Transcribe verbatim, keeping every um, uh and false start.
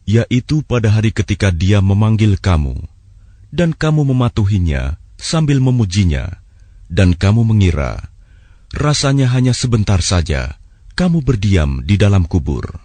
yaitu pada hari ketika Dia memanggil kamu, dan kamu mematuhinya sambil memujinya, dan kamu mengira, rasanya hanya sebentar saja kamu berdiam di dalam kubur.